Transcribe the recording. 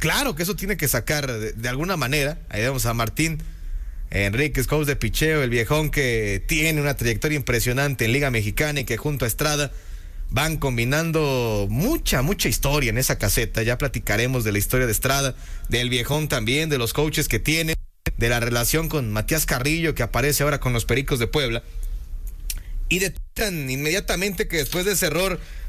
claro que eso tiene que sacar de alguna manera. Ahí vemos a Martín Enríquez, coach de picheo, el viejón que tiene una trayectoria impresionante en Liga Mexicana y que junto a Estrada van combinando mucha historia en esa caseta. Ya platicaremos de la historia de Estrada, del viejón también, de los coaches que tiene, de la relación con Matías Carrillo, que aparece ahora con los Pericos de Puebla. Y detectan inmediatamente que después de ese error